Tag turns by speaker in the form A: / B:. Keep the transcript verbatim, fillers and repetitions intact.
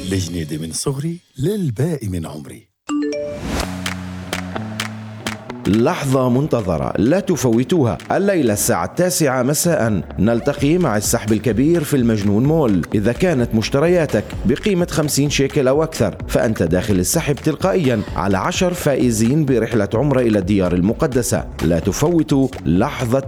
A: لجنيدي من صغري للباقي من عمري.
B: لحظة منتظرة لا تفوتوها، الليلة الساعة التاسعة مساء نلتقي مع السحب الكبير في المجنون مول. إذا كانت مشترياتك بقيمة خمسين شيكل أو أكثر فأنت داخل السحب تلقائيا على عشر فائزين برحلة عمرة إلى الديار المقدسة. لا تفوتوا لحظة